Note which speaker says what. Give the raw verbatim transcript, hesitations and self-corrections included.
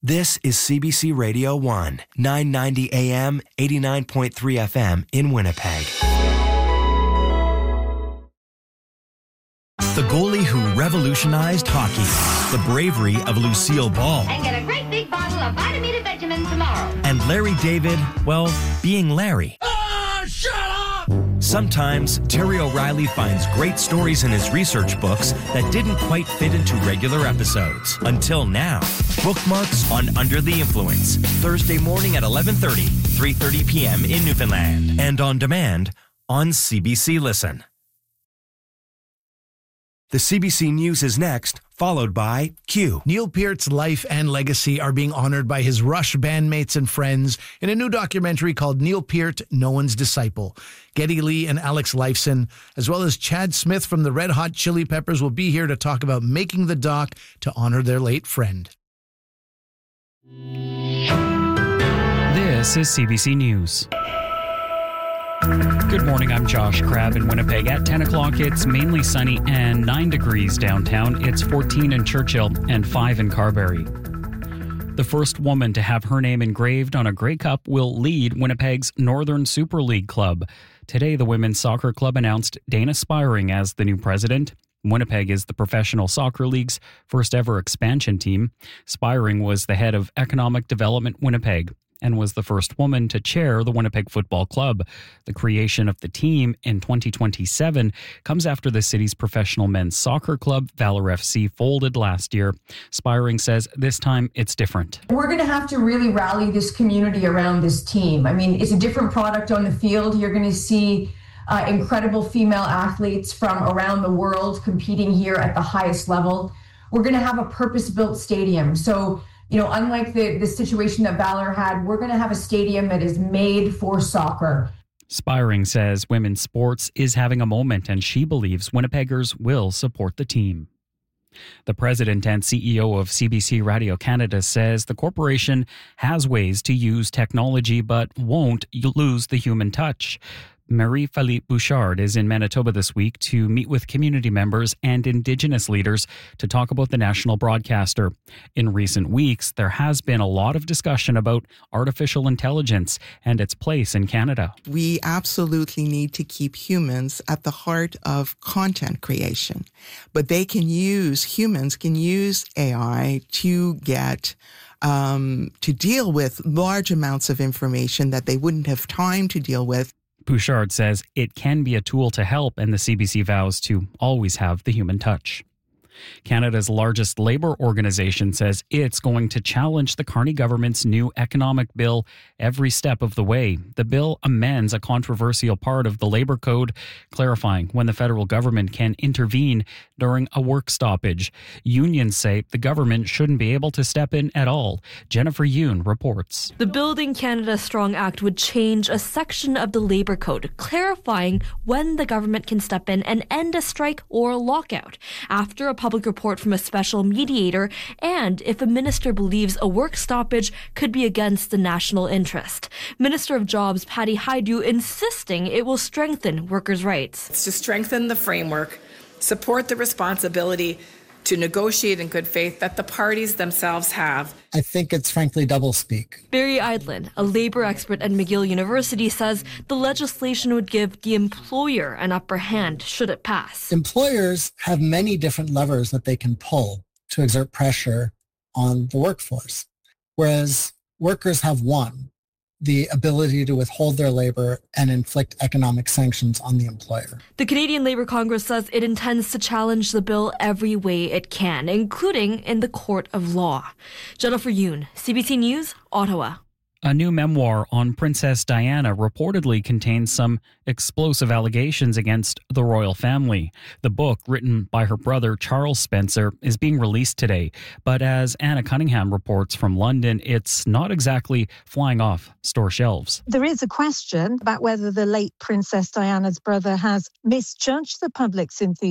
Speaker 1: This is C B C Radio one, nine ninety A M, eighty-nine point three F M in Winnipeg. The goalie who revolutionized hockey. The bravery of Lucille Ball.
Speaker 2: And get a great big bottle of Vitamita Vitamin tomorrow.
Speaker 1: And Larry David, well, being Larry.
Speaker 3: Oh, shut up!
Speaker 1: Sometimes, Terry O'Reilly finds great stories in his research books that didn't quite fit into regular episodes. Until now. Bookmarks on Under the Influence. Thursday morning at eleven thirty, three thirty p.m. in Newfoundland. And on demand on C B C Listen. The C B C News is next, followed by Q.
Speaker 4: Neil Peart's life and legacy are being honored by his Rush bandmates and friends in a new documentary called Neil Peart, No One's Disciple. Geddy Lee and Alex Lifeson, as well as Chad Smith from the Red Hot Chili Peppers, will be here to talk about making the doc to honor their late friend.
Speaker 5: This is C B C News. Good morning, I'm Josh Crabb in Winnipeg. At ten o'clock, it's mainly sunny and nine degrees downtown. It's fourteen in Churchill and five in Carberry. The first woman to have her name engraved on a Grey Cup will lead Winnipeg's Northern Super League club. Today, the women's soccer club announced Dana Spiring as the new president. Winnipeg is the professional soccer league's first ever expansion team. Spiring was the head of Economic Development Winnipeg and was the first woman to chair the Winnipeg Football Club. The creation of the team in twenty twenty-seven comes after the city's professional men's soccer club, Valor F C, folded last year. Spiring says this time it's different.
Speaker 6: We're going to have to really rally this community around this team. I mean, it's a different product on the field. You're going to see uh, incredible female athletes from around the world competing here at the highest level. We're going to have a purpose-built stadium. So, you know, unlike the, the situation that Valor had, we're going to have a stadium that is made for soccer.
Speaker 5: Spiring says women's sports is having a moment, and she believes Winnipeggers will support the team. The president and C E O of C B C Radio Canada says the corporation has ways to use technology but won't lose the human touch. Marie-Philippe Bouchard is in Manitoba this week to meet with community members and Indigenous leaders to talk about the national broadcaster. In recent weeks, there has been a lot of discussion about artificial intelligence and its place in Canada.
Speaker 7: We absolutely need to keep humans at the heart of content creation, but they can use, humans can use A I to get um, to deal with large amounts of information that they wouldn't have time to deal with.
Speaker 5: Bouchard says it can be a tool to help, and the C B C vows to always have the human touch. Canada's largest labour organization says it's going to challenge the Carney government's new economic bill every step of the way. The bill amends a controversial part of the Labour Code, clarifying when the federal government can intervene during a work stoppage. Unions say the government shouldn't be able to step in at all. Jennifer Yoon reports.
Speaker 8: The Building Canada Strong Act would change a section of the Labour Code, clarifying when the government can step in and end a strike or a lockout after a public report from a special mediator, and if a minister believes a work stoppage could be against the national interest. Minister of Jobs Patty Hajdu insisting it will strengthen workers' rights.
Speaker 9: It's to strengthen the framework, support the responsibility to negotiate in good faith that the parties themselves have.
Speaker 10: I think it's frankly doublespeak.
Speaker 8: Barry Eidlin, a labor expert at McGill University, says the legislation would give the employer an upper hand should it pass.
Speaker 10: Employers have many different levers that they can pull to exert pressure on the workforce, whereas workers have one, the ability to withhold their labor and inflict economic sanctions on the employer.
Speaker 8: The Canadian Labour Congress says it intends to challenge the bill every way it can, including in the court of law. Jennifer Yoon, C B C News, Ottawa.
Speaker 5: A new memoir on Princess Diana reportedly contains some explosive allegations against the royal family. The book, written by her brother Charles Spencer, is being released today. But as Anna Cunningham reports from London, it's not exactly flying off store shelves.
Speaker 11: There is a question about whether the late Princess Diana's brother has misjudged the public sympathy